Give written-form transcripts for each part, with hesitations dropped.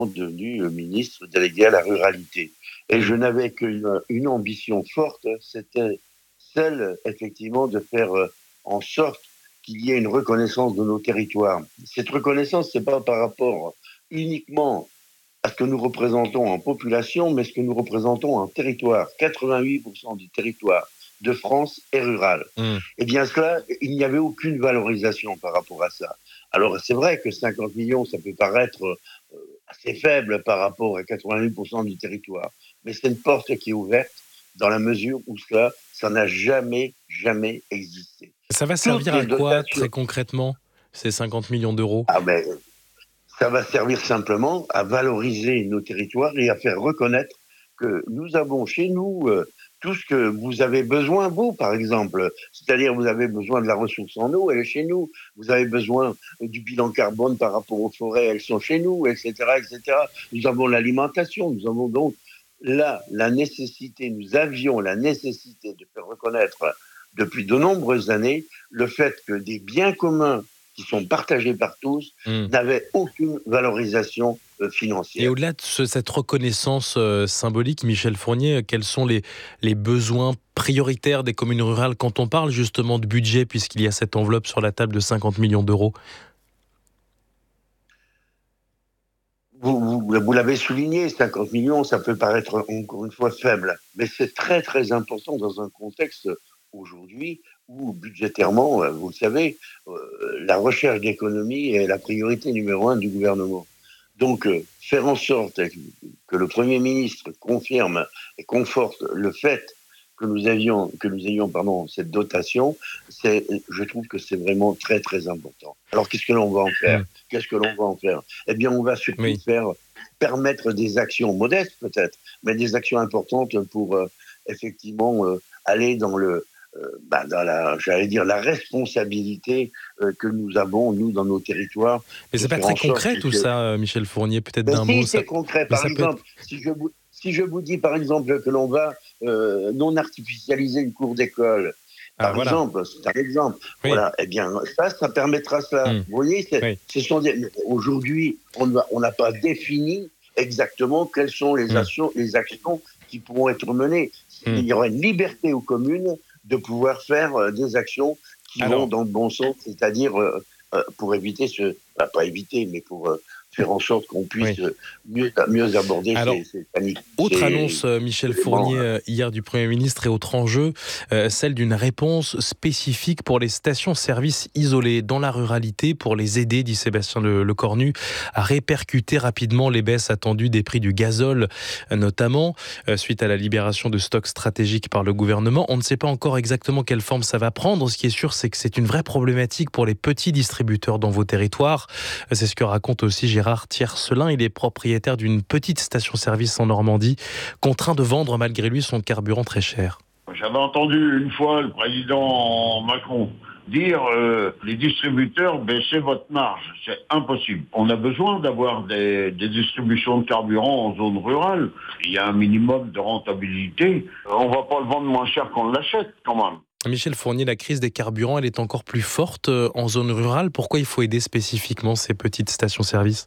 devenu ministre délégué à la ruralité. Et je n'avais qu'une ambition forte, c'était celle, effectivement, de faire en sorte qu'il y ait une reconnaissance de nos territoires. Cette reconnaissance, c'est pas par rapport uniquement à ce que nous représentons en population, mais ce que nous représentons en territoire. 88% du territoire de France est rural. Eh bien, cela, il n'y avait aucune valorisation par rapport à ça. Alors, c'est vrai que 50 millions, ça peut paraître assez faible par rapport à 88% du territoire. Mais c'est une porte qui est ouverte dans la mesure où cela, ça n'a jamais existé. Ça va Toutes servir les à quoi, dotations. très concrètement, ces 50 millions d'euros? Ah ben, ça va servir simplement à valoriser nos territoires et à faire reconnaître que nous avons chez nous tout ce que vous avez besoin, vous, par exemple. C'est-à-dire, vous avez besoin de la ressource en eau, elle est chez nous. Vous avez besoin du bilan carbone par rapport aux forêts, elles sont chez nous, etc., etc. Nous avons l'alimentation, nous avons donc là nous avions la nécessité de faire reconnaître depuis de nombreuses années le fait que des biens communs qui sont partagés par tous Hmm. n'avaient aucune valorisation Et financière. au-delà de cette reconnaissance symbolique, Michel Fournier, quels sont les besoins prioritaires des communes rurales quand on parle justement de budget, puisqu'il y a cette enveloppe sur la table de 50 millions d'euros? Vous l'avez souligné, 50 millions, ça peut paraître encore une fois faible, mais c'est très très important dans un contexte aujourd'hui où budgétairement, vous le savez, la recherche d'économie est la priorité numéro un du gouvernement. Donc, faire en sorte que le Premier ministre confirme et conforte le fait que nous ayons cette dotation, je trouve que c'est vraiment très très important. Alors, qu'est-ce que l'on va en faire? Hmm. Qu'est-ce que l'on va en faire? Eh bien, on va surtout Oui. permettre des actions modestes peut-être, mais des actions importantes pour effectivement aller j'allais dire, la responsabilité que nous avons, nous, dans nos territoires, Mais de c'est pas faire très en sorte concret tout que... ça, Michel Fournier, peut-être Mais d'un mot. si, c'est concret. Mais Par ça peut être... exemple, si je vous dis, par exemple, que l'on va non artificialiser une cour d'école, Ah par voilà, exemple, c'est un exemple, oui. voilà, eh bien, ça permettra cela. Hmm. Vous voyez, Oui. aujourd'hui, on n'a pas défini exactement quelles sont Hmm. les actions qui pourront être menées. Hmm. Il y aura une liberté aux communes de pouvoir faire des actions qui vont Alors, dans le bon sens, c'est-à-dire pour éviter pas éviter, mais pour faire en sorte qu'on puisse oui. mieux aborder Alors, ces paniques, autre ces annonce, Michel éléments. Fournier, hier du Premier ministre et autre enjeu, celle d'une réponse spécifique pour les stations-service isolées dans la ruralité pour les aider, dit Sébastien Lecornu, à répercuter rapidement les baisses attendues des prix du gazole, notamment suite à la libération de stocks stratégiques par le gouvernement. On ne sait pas encore exactement quelle forme ça va prendre. Ce qui est sûr, c'est que c'est une vraie problématique pour les petits distributeurs dans vos territoires. C'est ce que raconte aussi Gérard Tiercelin. Il est propriétaire d'une petite station-service en Normandie, contraint de vendre malgré lui son carburant très cher. J'avais entendu une fois le président Macron dire les distributeurs, baissez votre marge. C'est impossible. On a besoin d'avoir des distributions de carburant en zone rurale. Il y a un minimum de rentabilité. On va pas le vendre moins cher qu'on l'achète quand même. Michel Fournier, la crise des carburants, elle est encore plus forte en zone rurale. Pourquoi il faut aider spécifiquement ces petites stations-service?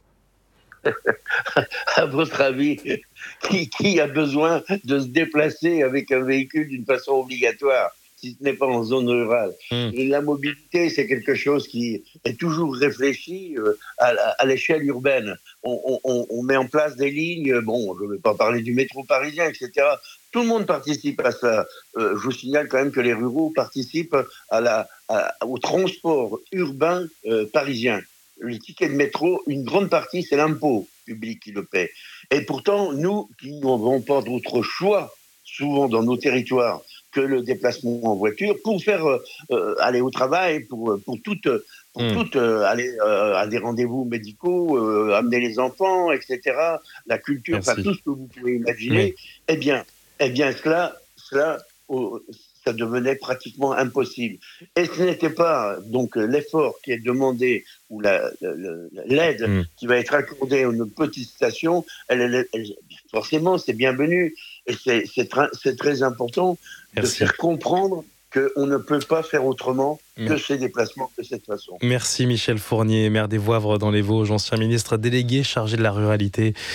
À votre avis, qui a besoin de se déplacer avec un véhicule d'une façon obligatoire, si ce n'est pas en zone rurale? Hmm. Et la mobilité, c'est quelque chose qui est toujours réfléchi à l'échelle urbaine. On met en place des lignes, bon, je ne vais pas parler du métro parisien, etc. Tout le monde participe à ça. Je vous signale quand même que les ruraux participent au transport urbain parisien. Le ticket de métro, une grande partie, c'est l'impôt public qui le paie. Et pourtant, nous, qui n'avons pas d'autre choix, souvent dans nos territoires, que le déplacement en voiture, pour faire aller au travail, pour Hmm. aller à des rendez-vous médicaux, amener les enfants, etc., la culture, enfin Merci. tout ce que vous pouvez Oui. imaginer, eh bien cela ça devenait pratiquement impossible. Et ce n'était pas donc l'effort qui est demandé ou l'aide Hmm. qui va être accordée à une petite station, forcément, c'est bienvenu. Et c'est très important de Merci. faire comprendre qu'on ne peut pas faire autrement que ces déplacements de cette façon. Merci Michel Fournier, maire des Voivres dans les Vosges, ancien ministre délégué chargé de la ruralité.